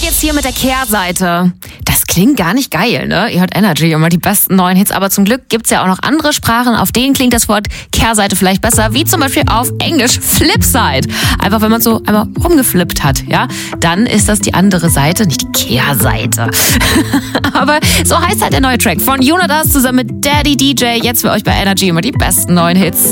geht's hier mit der Kehrseite. Das klingt gar nicht geil, ne? Ihr hört Energy, immer die besten neuen Hits. Aber zum Glück gibt's ja auch noch andere Sprachen, auf denen klingt das Wort Kehrseite vielleicht besser, wie zum Beispiel auf Englisch Flipside. Einfach, wenn man so einmal rumgeflippt hat, ja? Dann ist das die andere Seite, nicht die Kehrseite. Aber so heißt halt der neue Track von Jonas zusammen mit Daddy DJ. Jetzt für euch bei Energy immer die besten neuen Hits.